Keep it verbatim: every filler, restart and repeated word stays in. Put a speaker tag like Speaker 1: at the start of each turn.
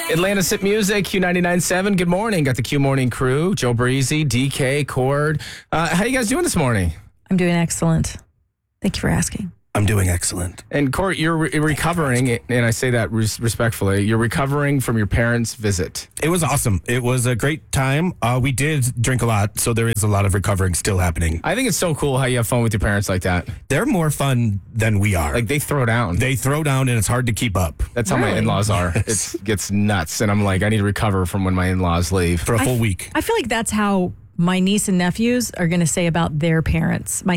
Speaker 1: Atlanta Sip Music, Q ninety-nine point seven. Good morning. Got the Q Morning crew, Joe Breezy, D K, Cord. Uh, how you guys doing this morning?
Speaker 2: I'm doing excellent. Thank you for asking.
Speaker 3: I'm doing excellent.
Speaker 1: And Court, you're re- recovering, and I say that res- respectfully, you're recovering from your parents' visit.
Speaker 3: It was awesome. It was a great time. Uh, we did drink a lot, so there is a lot of recovering still happening.
Speaker 1: I think it's so cool how you have fun with your parents like that.
Speaker 3: They're more fun than we are.
Speaker 1: Like, they throw down.
Speaker 3: They throw down, and it's hard to keep up.
Speaker 1: That's how my
Speaker 2: Really?
Speaker 1: in-laws are. It gets nuts, and I'm like, I need to recover from when my in-laws leave.
Speaker 3: For a
Speaker 2: I
Speaker 3: full
Speaker 2: f-
Speaker 3: week.
Speaker 2: I feel like that's how my niece and nephews are going to say about their parents. My